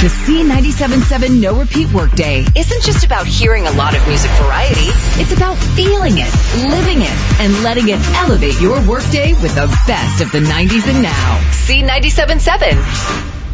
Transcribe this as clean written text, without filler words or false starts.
The C97.7 No Repeat Workday isn't just about hearing a lot of music variety. It's about feeling it, living it, and letting it elevate your workday with the best of the 90s and now. C97.7.